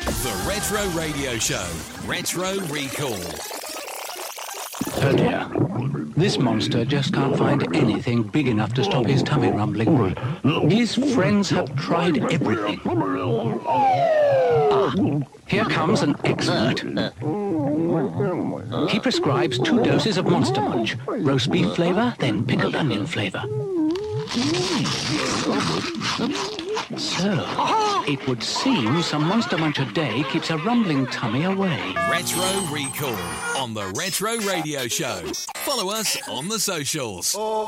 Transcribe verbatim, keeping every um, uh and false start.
The Retro Radio Show. Retro Recall. Oh dear. This monster just can't find anything big enough to stop his tummy rumbling. His friends have tried everything. Ah, here comes an expert. He prescribes two doses of Monster Munch. Roast beef flavour, then pickled onion flavour. So, it would seem some Monster Munch a day keeps a rumbling tummy away. Retro Recall on the Retro Radio Show. Follow us on the socials.